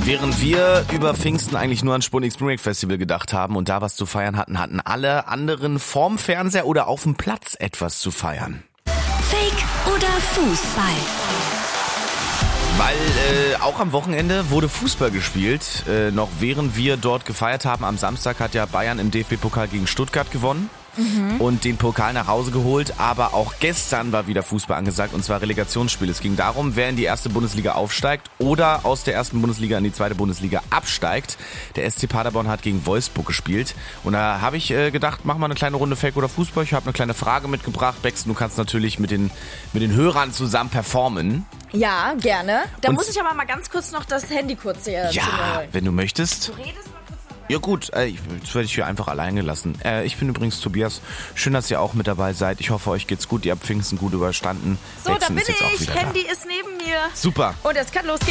Während wir über Pfingsten eigentlich nur an Sputnik Spring Break Festival gedacht haben und da was zu feiern hatten, hatten alle anderen vorm Fernseher oder auf dem Platz etwas zu feiern. Fake oder Fußball? Weil auch am Wochenende wurde Fußball gespielt. Noch während wir dort gefeiert haben, am Samstag hat ja Bayern im DFB-Pokal gegen Stuttgart gewonnen. Und den Pokal nach Hause geholt, aber auch gestern war wieder Fußball angesagt und zwar Relegationsspiel. Es ging darum, wer in die erste Bundesliga aufsteigt oder aus der ersten Bundesliga in die zweite Bundesliga absteigt. Der SC Paderborn hat gegen Wolfsburg gespielt und da habe ich gedacht, machen wir eine kleine Runde Fake oder Fußball. Ich habe eine kleine Frage mitgebracht. Bex, du kannst natürlich mit den Hörern zusammen performen. Ja, gerne. Da muss ich aber mal ganz kurz noch das Handy kurz hier Ja, wenn du möchtest. Du redest mal kurz noch. Ja gut, jetzt werde ich hier einfach allein gelassen. Ich bin übrigens Tobias. Schön, dass ihr auch mit dabei seid. Ich hoffe, euch geht's gut. Ihr habt Pfingsten gut überstanden. So, Bexen da bin ist jetzt auch ich. wieder Handy da. ist neben mir. Super. Und es kann losgehen.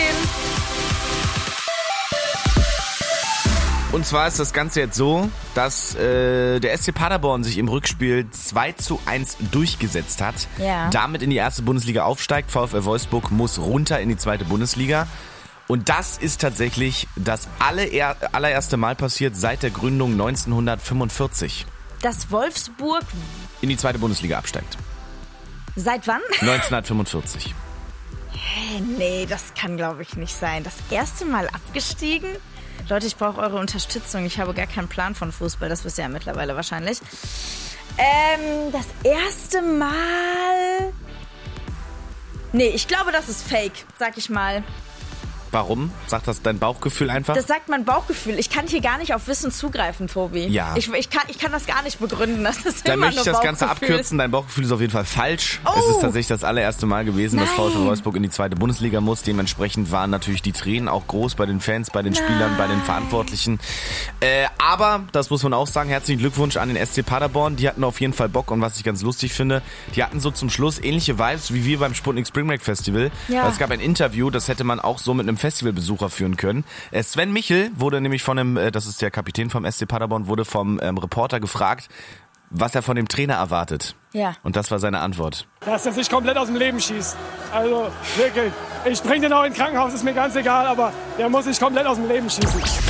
Und zwar ist das Ganze jetzt so, dass der SC Paderborn sich im Rückspiel 2:1 durchgesetzt hat. Ja. Damit in die erste Bundesliga aufsteigt. VfL Wolfsburg muss runter in die zweite Bundesliga. Und das ist tatsächlich das allererste Mal passiert seit der Gründung 1945. Dass Wolfsburg In die zweite Bundesliga absteigt. seit wann? 1945. Nee, das kann glaube ich nicht sein. Das erste Mal abgestiegen? Leute, ich brauche eure Unterstützung. Ich habe gar keinen Plan von Fußball. Das wisst ihr ja mittlerweile wahrscheinlich. Das erste Mal... Nee, ich glaube, das ist fake, sag ich mal. Warum? Sagt das dein Bauchgefühl einfach? Das sagt mein Bauchgefühl. Ich kann hier gar nicht auf Wissen zugreifen, Tobi. Ja. Ich kann das gar nicht begründen. Das ist Dann immer möchte ich nur das Ganze Bauchgefühl. abkürzen. Dein Bauchgefühl ist auf jeden Fall falsch. Oh. Es ist tatsächlich das allererste Mal gewesen, dass Nein. VfL Wolfsburg in die zweite Bundesliga muss. Dementsprechend waren natürlich die Tränen auch groß bei den Fans, bei den Spielern, bei den Verantwortlichen. Aber, das muss man auch sagen, herzlichen Glückwunsch an den SC Paderborn. Die hatten auf jeden Fall Bock und was ich ganz lustig finde, die hatten so zum Schluss ähnliche Vibes wie wir beim Sputnik Spring Break Festival. Ja. Es gab ein Interview, das hätte man auch so mit einem Festivalbesucher führen können. Sven Michel wurde nämlich von einem, das ist der Kapitän vom SC Paderborn, wurde vom Reporter gefragt, was er von dem Trainer erwartet. Ja. Und das war seine Antwort. Dass er sich komplett aus dem Leben schießt. Also wirklich, ich bring den auch ins Krankenhaus, ist mir ganz egal, aber der muss sich komplett aus dem Leben schießen.